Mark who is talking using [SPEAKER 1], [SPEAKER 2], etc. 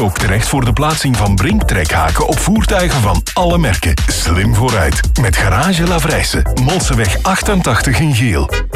[SPEAKER 1] ook terecht voor de plaatsing van Brink-trekhaken op voertuigen van alle merken. Slim vooruit met Garage Lavrijse, Molseweg 88 in Geel.